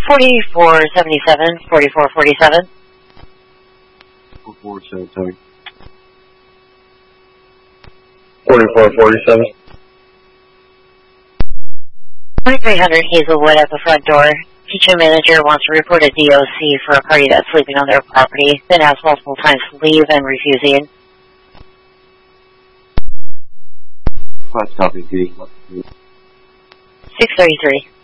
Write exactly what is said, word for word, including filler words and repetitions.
forty-four seventy-seven, forty-four forty-seven. forty-four seventy-seven. forty-four forty-seven. twenty-three hundred Hazelwood at the front door. Kitchen manager wants to report a D O C for a party that's sleeping on their property, then asked multiple times to leave and refusing. Class copy, D. six thirty-three.